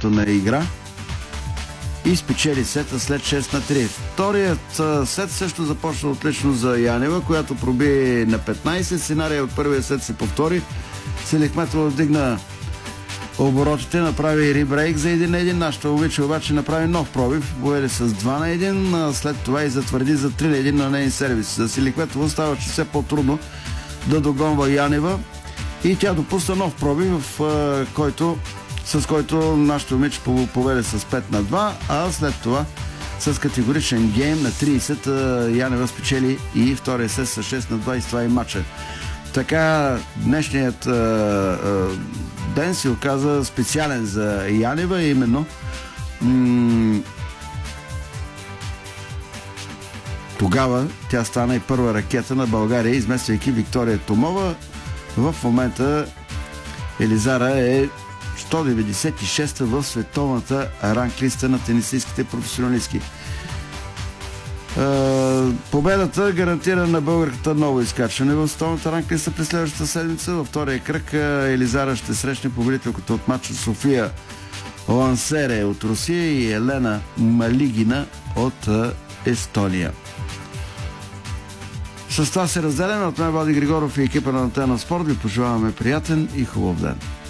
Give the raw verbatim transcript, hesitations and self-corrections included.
началото на игра и спечели сета след шест на три. Вторият сет също започна отлично за Янева, която проби на петнайсет. Сценария от първия сет се повтори. Селихметова вдигна оборотите, направи ребрейк за един на един. Нашата момиче обаче направи нов пробив, поведе с два на един, след това и затвърди за три на един на нейн сервис. За Селихметова ставаше все по-трудно да догонва Янева и тя допусна нов пробив, в който, с който нашата момиче поведе с пет на два, а след това с категоричен гейм на трийсет Янева спечели и втория сет с шест на два и с това и матча. Така днешният а, а, ден се оказа специален за Янева, именно м- тогава тя стана и първа ракета на България, измествайки Виктория Томова. В момента Елизара е сто деветдесет и шеста в световната ранглиста на тенисистките професионалистки. Победата гарантира на българката ново изкачване в световната ранглиста през следващата седмица. Във втория кръг Елизара ще срещне победителката от матча София Лансере от Русия и Елена Малигина от Естония. С това се разделяме. От мен Влади Григоров и екипа на Антена Спорт ви пожелаваме приятен и хубав ден.